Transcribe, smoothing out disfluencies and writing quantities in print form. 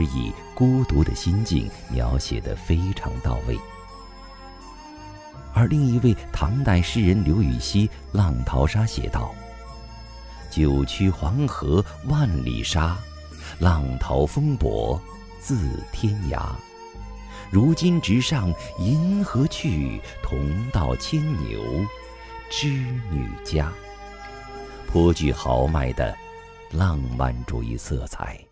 以孤独的心境描写得非常到位。而另一位唐代诗人刘禹锡《浪淘沙》写道：“九曲黄河万里沙，浪淘风簸自天涯。如今直上银河去，同到牵牛织女家。”颇具豪迈的浪漫主义色彩。